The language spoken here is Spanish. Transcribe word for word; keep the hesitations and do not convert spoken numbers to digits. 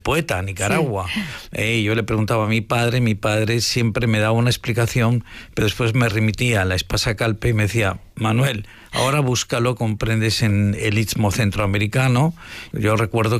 poeta a Nicaragua. Sí. Eh, yo le preguntaba a mi padre, mi padre siempre me daba una explicación, pero después me remitía a la Espasa Calpe y me decía: Manuel, ahora búscalo, comprendes, en el Istmo Centroamericano. Yo recuerdo